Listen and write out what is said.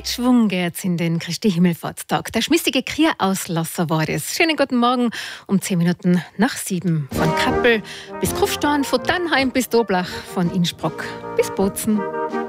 Mit Schwung geht's in den Christi Himmelfahrtstag. Der schmissige Kirchauslosser war das. Schönen guten Morgen um 10 Minuten nach 7. Von Kappel bis Kufstein, von Dannheim bis Doblach, von Innsbruck bis Bozen.